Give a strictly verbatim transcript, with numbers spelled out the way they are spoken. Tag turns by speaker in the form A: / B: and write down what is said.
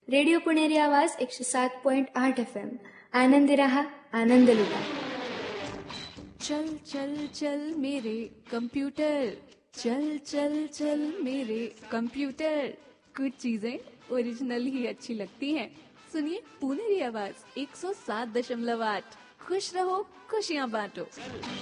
A: Radio Puneri आवाज एकशे सात पॉइंट आठ एफ एम. आनंदी रहा, आनंद लुटा.
B: चल चल चल मेरे कंप्यूटर, चल चल चल मेरे कंप्यूटर. कुछ चीजें ओरिजिनल ही अच्छी लगती हैं. सुनिए पुणेरी आवाज एक सौ सात दशमलव आठ. खुश रहो, खुशियां बांटो.